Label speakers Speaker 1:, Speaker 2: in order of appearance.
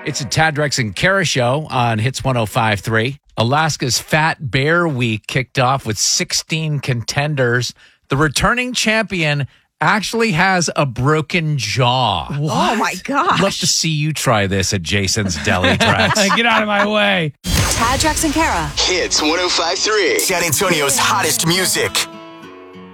Speaker 1: It's a Tad, Drex, and Kara show on Hits 105.3. Alaska's Fat Bear Week kicked off with 16 contenders. The returning champion actually has a broken jaw.
Speaker 2: What? Oh, my gosh.
Speaker 1: Love to see you try this at Jason's Deli, Drex.
Speaker 3: Get out of my way.
Speaker 4: Tad, Drex, and Kara.
Speaker 5: Hits 105.3.
Speaker 6: San Antonio's hottest music.